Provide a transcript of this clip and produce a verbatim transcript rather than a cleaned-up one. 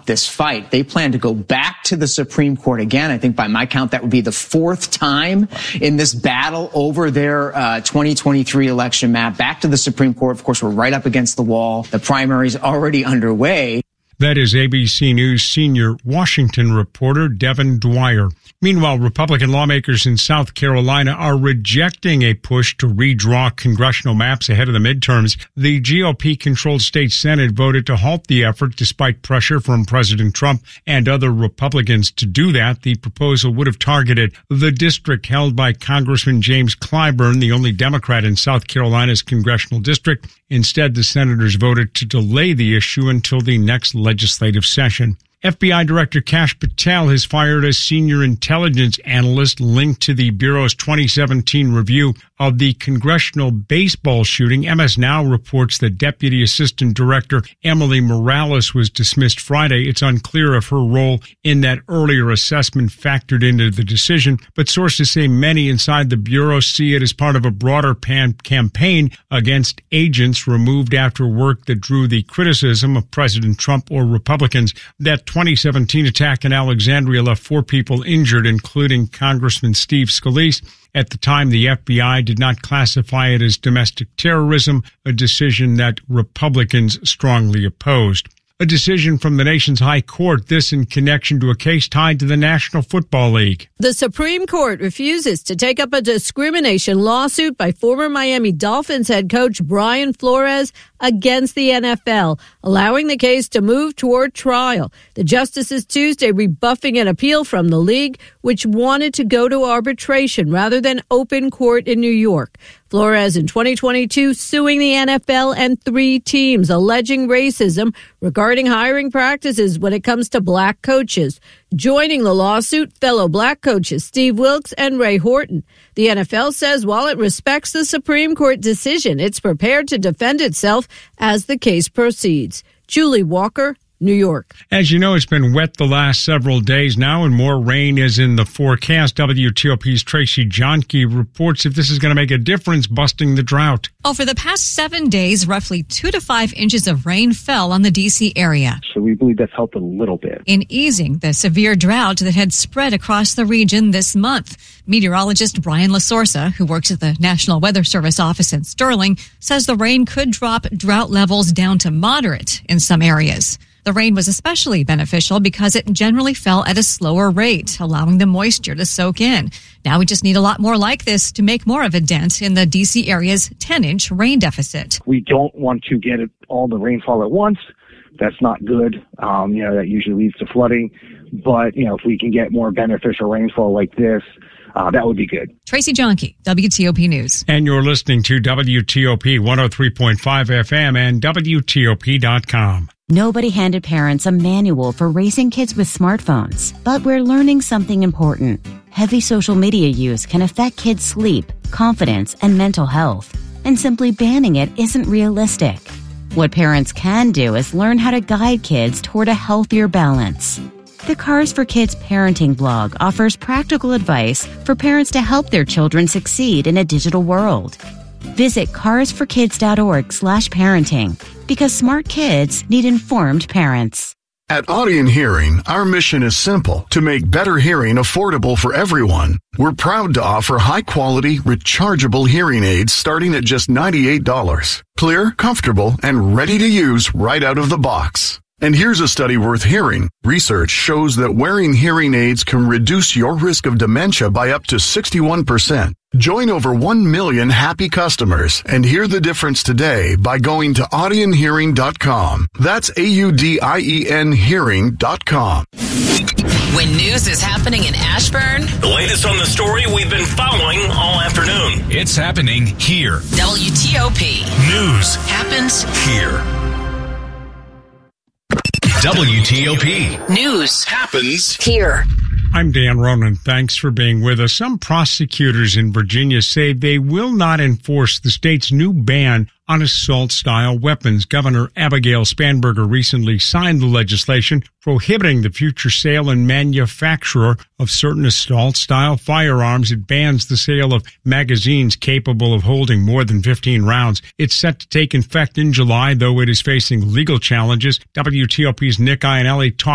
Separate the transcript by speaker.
Speaker 1: up this fight. They plan to go back to the Supreme Court again. I think by my count, that would be the fourth time in this battle over their uh, twenty twenty-three election map. Back to the Supreme Court. Of course, we're right up against the wall. The primary's already underway.
Speaker 2: That is A B C News senior Washington reporter Devin Dwyer. Meanwhile, Republican lawmakers in South Carolina are rejecting a push to redraw congressional maps ahead of the midterms. The G O P-controlled state Senate voted to halt the effort despite pressure from President Trump and other Republicans to do that. The proposal would have targeted the district held by Congressman James Clyburn, the only Democrat in South Carolina's congressional district. Instead, the senators voted to delay the issue until the next legislative session. F B I Director Kash Patel has fired a senior intelligence analyst linked to the Bureau's twenty seventeen review of the congressional baseball shooting. M S Now reports that Deputy Assistant Director Emily Morales was dismissed Friday. It's unclear if her role in that earlier assessment factored into the decision, but sources say many inside the Bureau see it as part of a broader pan- campaign against agents removed after work that drew the criticism of President Trump or Republicans. That twenty seventeen attack in Alexandria left four people injured, including Congressman Steve Scalise. At the time, the F B I did not classify it as domestic terrorism, a decision that Republicans strongly opposed. A decision from the nation's high court, this in connection to a case tied to the National Football League.
Speaker 3: The Supreme Court refuses to take up a discrimination lawsuit by former Miami Dolphins head coach Brian Flores against the N F L, allowing the case to move toward trial. The justices Tuesday rebuffing an appeal from the league, which wanted to go to arbitration rather than open court in New York. Flores in twenty twenty-two suing the N F L and three teams, alleging racism regarding hiring practices when it comes to black coaches. Joining the lawsuit, fellow black coaches Steve Wilks and Ray Horton. The N F L says while it respects the Supreme Court decision, it's prepared to defend itself as the case proceeds. Julie Walker, New York.
Speaker 2: As you know, it's been wet the last several days now, and more rain is in the forecast. W T O P's Tracy Johnke reports if this is going to make a difference busting the drought.
Speaker 4: Over the past seven days, roughly two to five inches of rain fell on the D C area.
Speaker 5: So we believe that's helped a little bit
Speaker 4: in easing the severe drought that had spread across the region this month. Meteorologist Brian LaSorsa, who works at the National Weather Service office in Sterling, says the rain could drop drought levels down to moderate in some areas. The rain was especially beneficial because it generally fell at a slower rate, allowing the moisture to soak in. Now we just need a lot more like this to make more of a dent in the D C area's ten-inch rain deficit.
Speaker 5: We don't want to get all the rainfall at once. That's not good. Um, you know, that usually leads to flooding. But, you know, if we can get more beneficial rainfall like this, Uh, that would be good.
Speaker 4: Tracy Johnke, W T O P News.
Speaker 2: And you're listening to W T O P one oh three point five F M and W T O P dot com.
Speaker 6: Nobody handed parents a manual for raising kids with smartphones, but we're learning something important. Heavy social media use can affect kids' sleep, confidence, and mental health, and simply banning it isn't realistic. What parents can do is learn how to guide kids toward a healthier balance. The Cars for Kids parenting blog offers practical advice for parents to help their children succeed in a digital world. Visit cars for kids dot org slash parenting because smart kids need informed parents.
Speaker 7: At Audion Hearing, our mission is simple: to make better hearing affordable for everyone. We're proud to offer high-quality, rechargeable hearing aids starting at just ninety-eight dollars. Clear, comfortable, and ready to use right out of the box. And here's a study worth hearing. Research shows that wearing hearing aids can reduce your risk of dementia by up to sixty-one percent. Join over one million happy customers and hear the difference today by going to audion hearing dot com. That's A U D I E N hearing dot com.
Speaker 8: When news is happening in Ashburn,
Speaker 9: the latest on the story we've been following all afternoon. It's happening here.
Speaker 8: W T O P.
Speaker 9: News
Speaker 8: happens
Speaker 9: here. W T O P.
Speaker 8: News
Speaker 9: happens
Speaker 8: here.
Speaker 2: I'm Dan Ronan. Thanks for being with us. Some prosecutors in Virginia say they will not enforce the state's new ban on assault-style weapons. Governor Abigail Spanberger recently signed the legislation prohibiting the future sale and manufacture of certain assault-style firearms. It bans the sale of magazines capable of holding more than fifteen rounds. It's set to take effect in July, though it is facing legal challenges. W T O P's Nick Iannelli talked